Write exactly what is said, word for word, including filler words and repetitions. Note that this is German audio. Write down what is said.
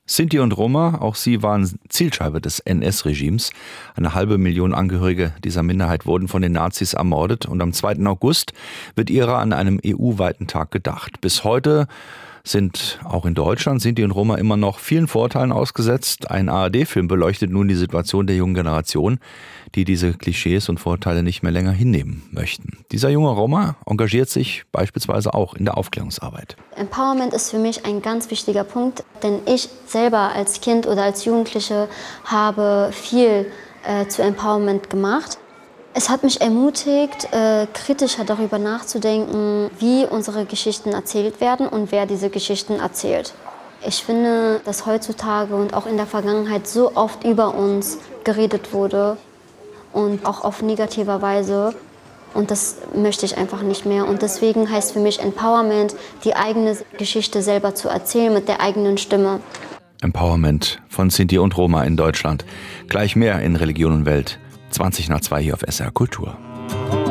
Sinti und Roma, auch sie waren Zielscheibe des N S-Regimes. Eine halbe Million Angehörige dieser Minderheit wurden von den Nazis ermordet und am zweiten August wird ihrer an einem E U-weiten Tag gedacht. Bis heute sind auch in Deutschland Sinti und Roma immer noch vielen Vorteilen ausgesetzt. Ein A R D-Film beleuchtet nun die Situation der jungen Generation, die diese Klischees und Vorteile nicht mehr länger hinnehmen möchten. Dieser junge Roma engagiert sich beispielsweise auch in der Aufklärungsarbeit. Empowerment ist für mich ein ganz wichtiger Punkt, denn ich selber als Kind oder als Jugendliche habe viel äh, zu Empowerment gemacht. Es hat mich ermutigt, äh, kritischer darüber nachzudenken, wie unsere Geschichten erzählt werden und wer diese Geschichten erzählt. Ich finde, dass heutzutage und auch in der Vergangenheit so oft über uns geredet wurde und auch auf negativer Weise. Und das möchte ich einfach nicht mehr. Und deswegen heißt für mich Empowerment, die eigene Geschichte selber zu erzählen mit der eigenen Stimme. Empowerment von Sinti und Roma in Deutschland. Gleich mehr in Religion und Welt. zwanzig nach zwei hier auf S R Kultur.